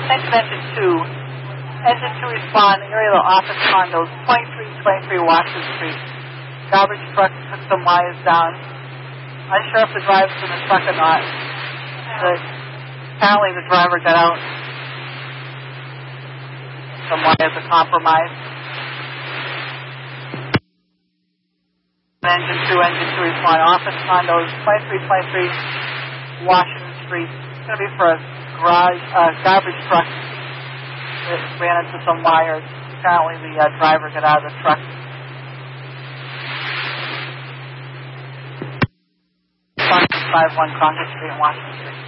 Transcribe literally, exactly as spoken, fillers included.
Attention engine two. Engine two respond, area of the office condos, twenty-three twenty-three Washington Street. Garbage truck took some wires down. Unsure if the driver's in the truck or not. But apparently the driver got out. Some wires are compromised. Engine two, engine two respond, office condos, twenty-three twenty-three Washington Street. It's going to be for a garage, uh, garbage truck that ran into some wires. Apparently the uh, driver got out of the truck. five one Congress Street, Washington Street.